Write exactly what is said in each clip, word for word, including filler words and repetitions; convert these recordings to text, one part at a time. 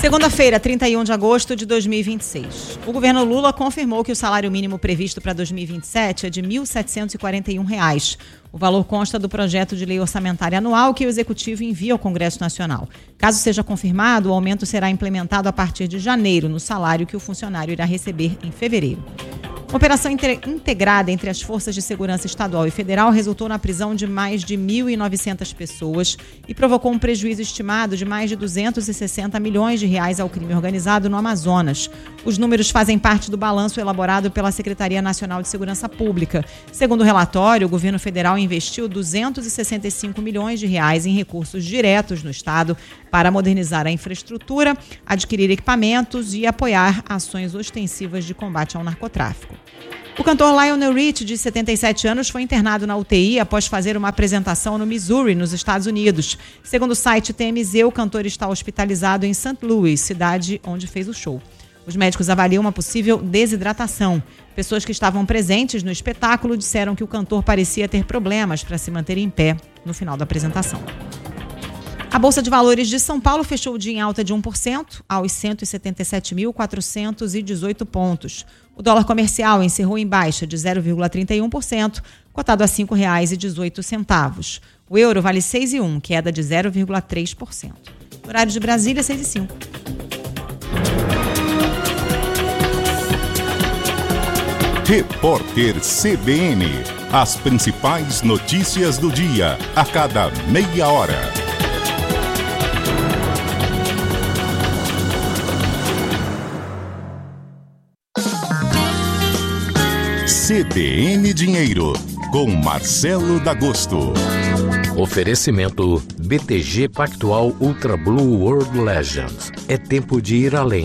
Segunda-feira, trinta e um de agosto de dois mil e vinte e seis. O governo Lula confirmou que o salário mínimo previsto para dois mil e vinte e sete é de mil setecentos e quarenta e um reais. O valor consta do projeto de lei orçamentária anual que o Executivo envia ao Congresso Nacional. Caso seja confirmado, o aumento será implementado a partir de janeiro, no salário que o funcionário irá receber em fevereiro. Uma operação integrada entre as Forças de Segurança Estadual e Federal resultou na prisão de mais de mil e novecentas pessoas e provocou um prejuízo estimado de mais de duzentos e sessenta milhões de reais ao crime organizado no Amazonas. Os números fazem parte do balanço elaborado pela Secretaria Nacional de Segurança Pública. Segundo o relatório, o governo federal investiu duzentos e sessenta e cinco milhões de reais em recursos diretos no Estado para modernizar a infraestrutura, adquirir equipamentos e apoiar ações ostensivas de combate ao narcotráfico. O cantor Lionel Richie, de setenta e sete anos, foi internado na U T I após fazer uma apresentação no Missouri, nos Estados Unidos. Segundo o site T M Z, o cantor está hospitalizado em Saint Louis, cidade onde fez o show. Os médicos avaliam uma possível desidratação. Pessoas que estavam presentes no espetáculo disseram que o cantor parecia ter problemas para se manter em pé no final da apresentação. A Bolsa de Valores de São Paulo fechou o dia em alta de um por cento, aos cento e setenta e sete mil, quatrocentos e dezoito pontos. O dólar comercial encerrou em baixa de zero vírgula trinta e um por cento, cotado a cinco reais e dezoito centavos. O euro vale seis reais e um, queda de zero vírgula três por cento. Horário de Brasília, seis e cinco. Repórter C B N. As principais notícias do dia, a cada meia hora. C B N Dinheiro, com Marcelo D'Agosto. Oferecimento B T G Pactual Ultra Blue World Legends. É tempo de ir além.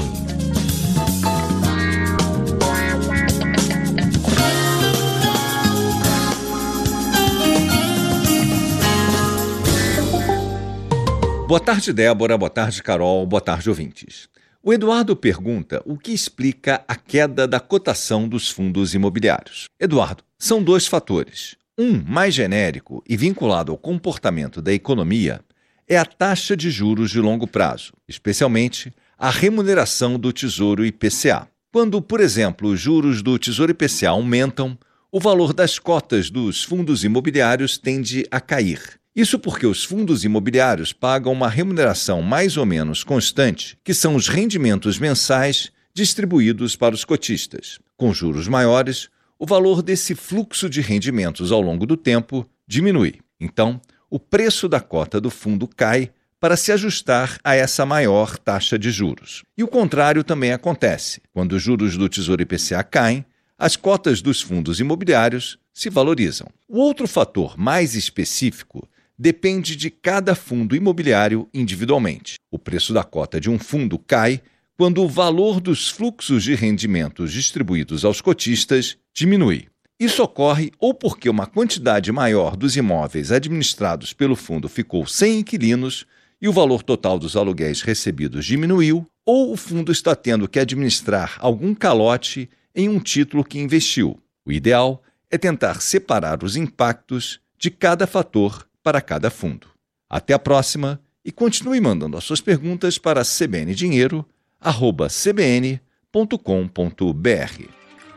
Boa tarde, Débora. Boa tarde, Carol. Boa tarde, ouvintes. O Eduardo pergunta o que explica a queda da cotação dos fundos imobiliários. Eduardo, são dois fatores. Um, mais genérico e vinculado ao comportamento da economia, é a taxa de juros de longo prazo, especialmente a remuneração do Tesouro I P C A. Quando, por exemplo, os juros do Tesouro I P C A aumentam, o valor das cotas dos fundos imobiliários tende a cair. Isso porque os fundos imobiliários pagam uma remuneração mais ou menos constante, que são os rendimentos mensais distribuídos para os cotistas. Com juros maiores, o valor desse fluxo de rendimentos ao longo do tempo diminui. Então, o preço da cota do fundo cai para se ajustar a essa maior taxa de juros. E o contrário também acontece. Quando os juros do Tesouro I P C A caem, as cotas dos fundos imobiliários se valorizam. O outro fator mais específico depende de cada fundo imobiliário individualmente. O preço da cota de um fundo cai quando o valor dos fluxos de rendimentos distribuídos aos cotistas diminui. Isso ocorre ou porque uma quantidade maior dos imóveis administrados pelo fundo ficou sem inquilinos e o valor total dos aluguéis recebidos diminuiu, ou o fundo está tendo que administrar algum calote em um título que investiu. O ideal é tentar separar os impactos de cada fator para cada fundo. Até a próxima e continue mandando as suas perguntas para c b n dinheiro arroba c b n ponto com ponto b r.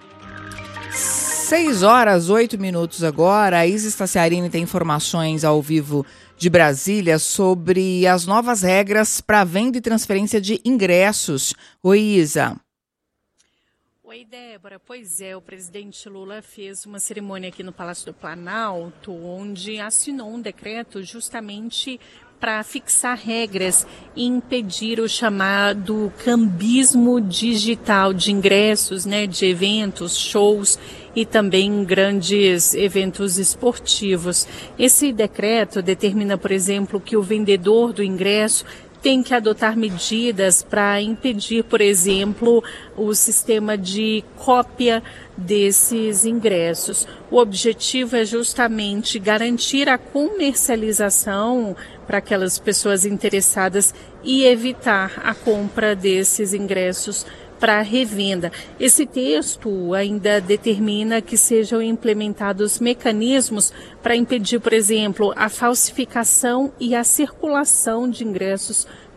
seis horas, oito minutos agora. A Isa Staciarini tem informações ao vivo de Brasília sobre as novas regras para venda e transferência de ingressos. Oi, Isa. Oi, Débora. Pois é, o presidente Lula fez uma cerimônia aqui no Palácio do Planalto, onde assinou um decreto justamente para fixar regras e impedir o chamado cambismo digital de ingressos, né, de eventos, shows e também grandes eventos esportivos. Esse decreto determina, por exemplo, que o vendedor do ingresso tem que adotar medidas para impedir, por exemplo, o sistema de cópia desses ingressos. O objetivo é justamente garantir a comercialização para aquelas pessoas interessadas e evitar a compra desses ingressos para revenda. Esse texto ainda determina que sejam implementados mecanismos para impedir, por exemplo, a falsificação e a circulação de ingressos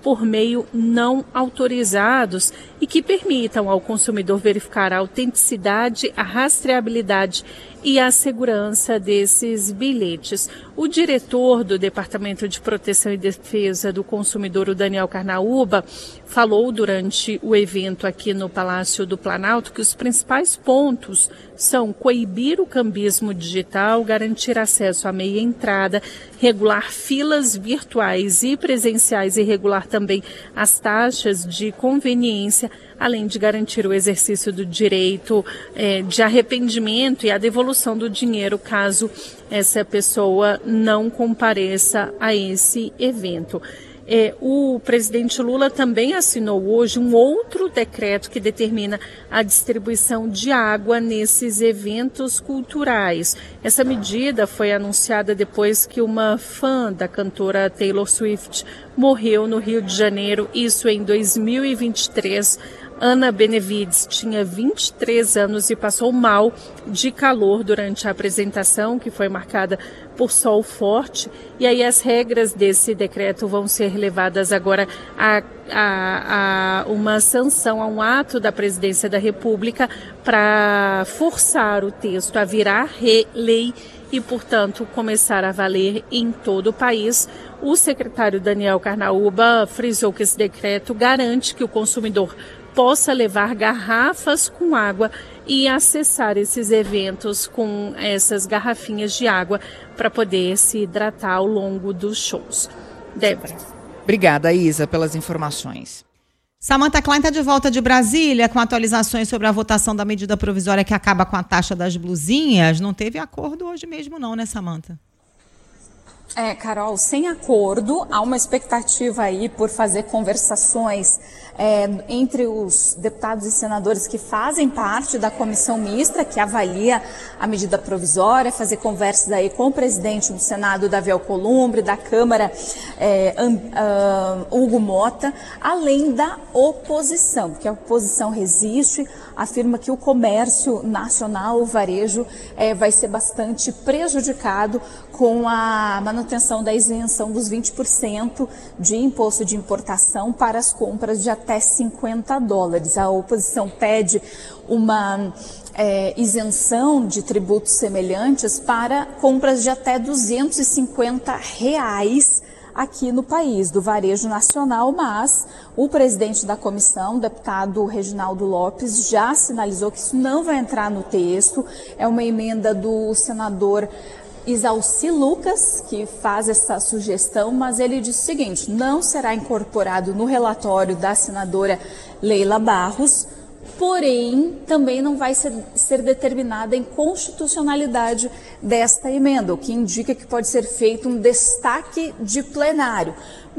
por meio não autorizados e que permitam ao consumidor verificar a autenticidade, a rastreabilidade e a segurança desses bilhetes. O diretor do Departamento de Proteção e Defesa do Consumidor, o Daniel Carnaúba, falou durante o evento aqui no Palácio do Planalto que os principais pontos são coibir o cambismo digital, garantir acesso à meia entrada, regular filas virtuais e presenciais e regular também as taxas de conveniência, além de garantir o exercício do direito eh, de arrependimento e a devolução do dinheiro caso essa pessoa não compareça a esse evento. É, o presidente Lula também assinou hoje um outro decreto que determina a distribuição de água nesses eventos culturais. Essa medida foi anunciada depois que uma fã da cantora Taylor Swift morreu no Rio de Janeiro, isso em dois mil e vinte e três. Ana Benevides tinha vinte e três anos e passou mal de calor durante a apresentação, que foi marcada por sol forte. E aí as regras desse decreto vão ser levadas agora a, a, a uma sanção, a um ato da Presidência da República para forçar o texto a virar re- lei e, portanto, começar a valer em todo o país. O secretário Daniel Carnaúba frisou que esse decreto garante que o consumidor possa levar garrafas com água e acessar esses eventos com essas garrafinhas de água para poder se hidratar ao longo dos shows. Débora. Obrigada, Isa, pelas informações. Samantha Klein está de volta de Brasília com atualizações sobre a votação da medida provisória que acaba com a taxa das blusinhas. Não teve acordo hoje mesmo não, né, Samantha? É, Carol, sem acordo, há uma expectativa aí por fazer conversações é, entre os deputados e senadores que fazem parte da comissão mista, que avalia a medida provisória, fazer conversas aí com o presidente do Senado, Davi Alcolumbre, da Câmara, é, um, um, Hugo Mota, além da oposição, porque a oposição resiste, afirma que o comércio nacional, o varejo, é, vai ser bastante prejudicado com a manutenção da isenção dos vinte por cento de imposto de importação para as compras de até cinquenta dólares. A oposição pede uma é, isenção de tributos semelhantes para compras de até duzentos e cinquenta reais aqui no país, do varejo nacional, mas o presidente da comissão, o deputado Reginaldo Lopes, já sinalizou que isso não vai entrar no texto. É uma emenda do senador Isalci Lucas, que faz essa sugestão, mas ele diz o seguinte: não será incorporado no relatório da senadora Leila Barros, porém também não vai ser, ser determinada a inconstitucionalidade desta emenda, o que indica que pode ser feito um destaque de plenário.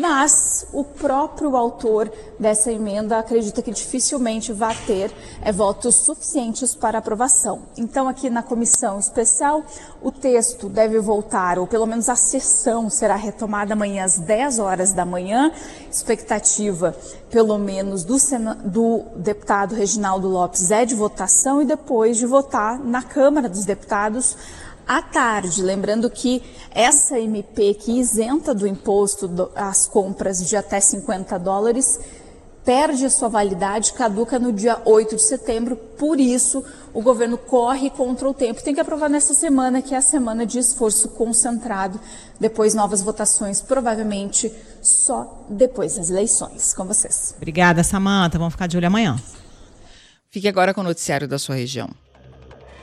Mas o próprio autor dessa emenda acredita que dificilmente vai ter é, votos suficientes para aprovação. Então, aqui na comissão especial, o texto deve voltar, ou pelo menos a sessão será retomada amanhã às dez horas da manhã. Expectativa, pelo menos, do, sena, do deputado Reginaldo Lopes é de votação e depois de votar na Câmara dos Deputados à tarde. Lembrando que essa M P que isenta do imposto do, as compras de até cinquenta dólares perde sua validade, caduca no dia oito de setembro, por isso o governo corre contra o tempo. Tem que aprovar nessa semana, que é a semana de esforço concentrado, depois novas votações, provavelmente só depois das eleições. Com vocês. Obrigada, Samantha. Vamos ficar de olho amanhã. Fique agora com o noticiário da sua região.